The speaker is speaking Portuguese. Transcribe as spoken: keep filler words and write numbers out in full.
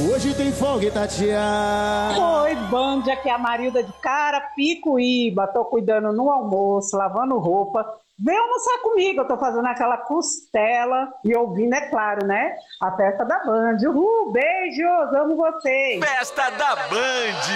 Hoje tem folga, Itatiaia. Oi, Band, aqui é a Marilda de Carapicuíba. Tô cuidando no almoço, lavando roupa. Vem almoçar comigo, eu tô fazendo aquela costela e ouvindo, é claro, né? A festa da Band. Uhul, beijos, amo vocês. Festa da Band.